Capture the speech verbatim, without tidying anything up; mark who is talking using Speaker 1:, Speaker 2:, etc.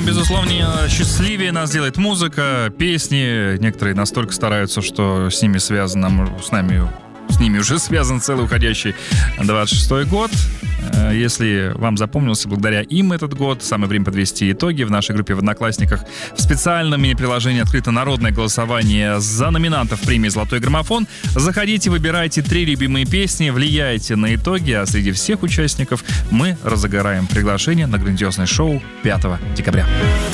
Speaker 1: безусловно, счастливее нас делает музыка, песни. Некоторые настолько стараются, что с ними связано, с нами, с ними уже связан целый уходящий двадцать шестой год. Если вам запомнился благодаря им этот год, самое время подвести итоги. В нашей группе в Одноклассниках в специальном мини-приложении открыто народное голосование за номинантов премии «Золотой граммофон». Заходите, выбирайте три любимые песни, влияйте на итоги, а среди всех участников мы разыграем приглашение на грандиозное шоу пятого декабря.